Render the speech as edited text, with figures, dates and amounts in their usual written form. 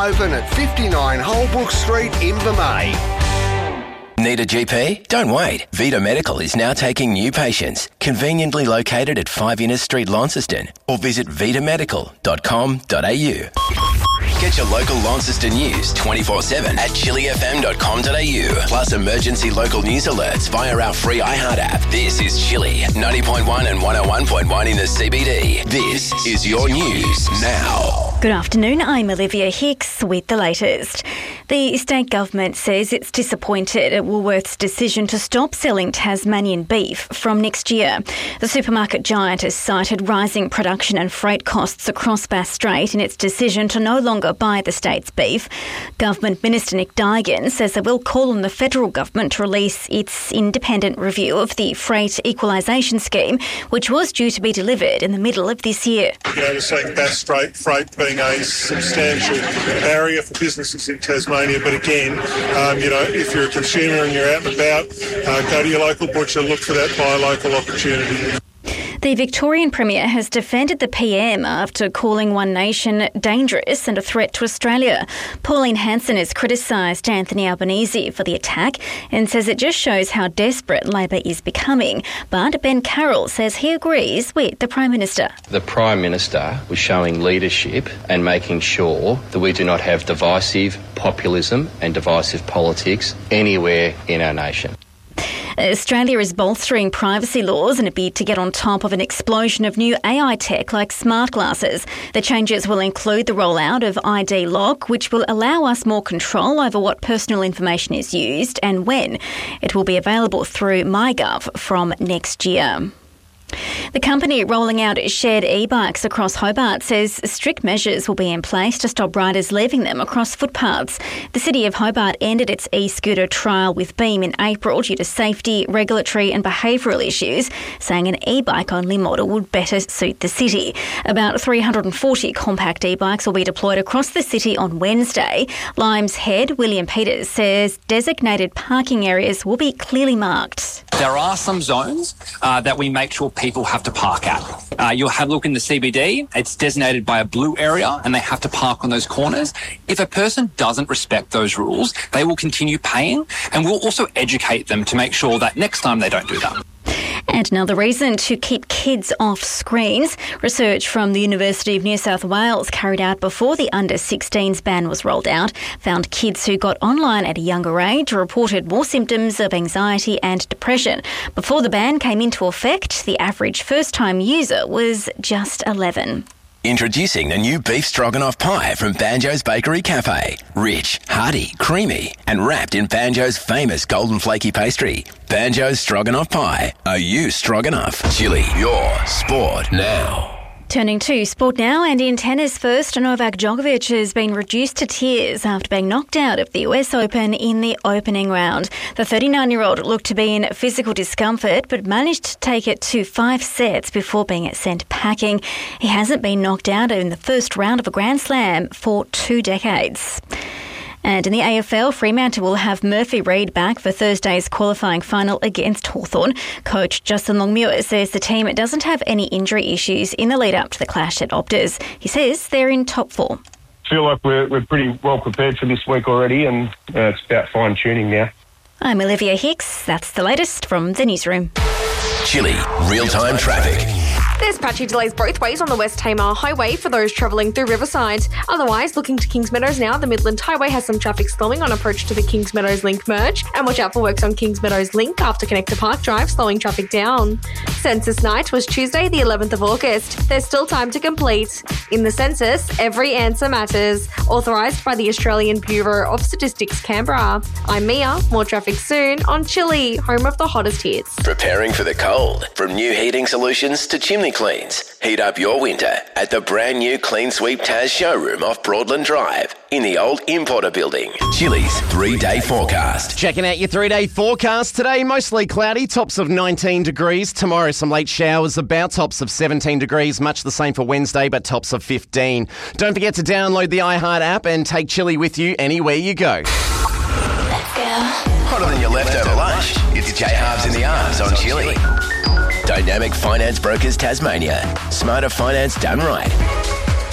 open at 59 Holbrook Street, Invermay. Need a GP? Don't wait. Vita Medical is now taking new patients. Conveniently located at 5 Innes Street, Launceston. Or visit vitamedical.com.au. Get your local Launceston news 24/7 at chillyfm.com.au. Plus emergency local news alerts via our free iHeart app. This is Chilly, 90.1 and 101.1 in the CBD. This is your news now. Good afternoon, I'm Olivia Hicks with the latest. The state government says it's disappointed at Woolworths' decision to stop selling Tasmanian beef from next year. The supermarket giant has cited rising production and freight costs across Bass Strait in its decision to no longer buy the state's beef. Government Minister Nick Duigan says they will call on the federal government to release its independent review of the freight equalisation scheme, which was due to be delivered in the middle of this year. We're seeing Bass Strait freight being a substantial barrier for businesses in Tasmania. But again, if you're a consumer and you're out and about, go to your local butcher, look for that buy local opportunity. The Victorian Premier has defended the PM after calling One Nation dangerous and a threat to Australia. Pauline Hanson has criticised Anthony Albanese for the attack and says it just shows how desperate Labor is becoming. But Ben Carroll says he agrees with the Prime Minister. The Prime Minister was showing leadership and making sure that we do not have divisive populism and divisive politics anywhere in our nation. Australia is bolstering privacy laws in a bid to get on top of an explosion of new AI tech like smart glasses. The changes will include the rollout of ID Lock, which will allow us more control over what personal information is used and when. It will be available through MyGov from next year. The company rolling out shared e-bikes across Hobart says strict measures will be in place to stop riders leaving them across footpaths. The City of Hobart ended its e-scooter trial with Beam in April due to safety, regulatory and behavioural issues, saying an e-bike-only model would better suit the city. About 340 compact e-bikes will be deployed across the city on Wednesday. Lime's head, William Peters, says designated parking areas will be clearly marked. There are some zones that we make sure people have to park at. You'll have a look in the CBD. It's designated by a blue area and they have to park on those corners. If a person doesn't respect those rules, they will continue paying, and we'll also educate them to make sure that next time they don't do that. And another reason to keep kids off screens. Research from the University of New South Wales carried out before the under-16s ban was rolled out found kids who got online at a younger age reported more symptoms of anxiety and depression. Before the ban came into effect, the average first-time user was just 11. Introducing the new beef stroganoff pie from Banjo's Bakery Cafe. Rich, hearty, creamy, and wrapped in Banjo's famous golden flaky pastry. Banjo's Stroganoff Pie. Are you strong enough? Chilly, your sport now. Turning to sport now, and in tennis first, Novak Djokovic has been reduced to tears after being knocked out of the US Open in the opening round. The 39-year-old looked to be in physical discomfort but managed to take it to 5 sets before being sent packing. He hasn't been knocked out in the first round of a Grand Slam for 2 decades. And in the AFL, Fremantle will have Murphy Reid back for Thursday's qualifying final against Hawthorn. Coach Justin Longmuir says the team doesn't have any injury issues in the lead-up to the clash at Optus. He says they're in top form. I feel like we're pretty well prepared for this week already, and it's about fine-tuning now. I'm Olivia Hicks. That's the latest from the newsroom. Chilly, real-time traffic. There's patchy delays both ways on the West Tamar Highway for those travelling through Riverside. Otherwise, looking to Kings Meadows now, the Midland Highway has some traffic slowing on approach to the Kings Meadows Link merge. And watch out for works on Kings Meadows Link after Connector Park Drive, slowing traffic down. Census night was Tuesday, the 11th of August. There's still time to complete. In the census, every answer matters. Authorised by the Australian Bureau of Statistics, Canberra. I'm Mia. More traffic soon on Chilly, home of the hottest hits. Preparing for the cold. From new heating solutions to chimney cleans. Heat up your winter at the brand new Clean Sweep Taz showroom off Broadland Drive in the old Importer building. Chilly's 3-day forecast. Checking out your 3-day forecast today. Mostly cloudy, tops of 19 degrees. Tomorrow some late showers, about tops of 17 degrees. Much the same for Wednesday, but tops of 15. Don't forget to download the iHeart app and take Chilly with you anywhere you go. Let's go. Hotter than your leftover lunch. It's J-Halves in the Arms on Chilly. Dynamic Finance Brokers Tasmania. Smarter finance done right.